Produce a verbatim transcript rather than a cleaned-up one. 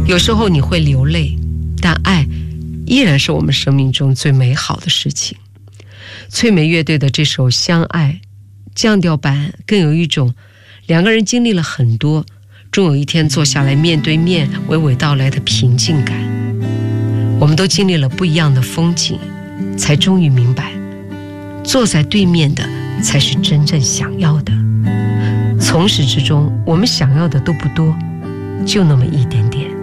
有时候你会流泪，但爱依然是我们生命中最美好的事情。翠梅乐队的这首《相爱》降调版更有一种两个人经历了很多，终有一天坐下来面对面娓娓道来的平静感。我们都经历了不一样的风景，才终于明白，坐在对面的才是真正想要的。从始至终，我们想要的都不多，就那么一点点。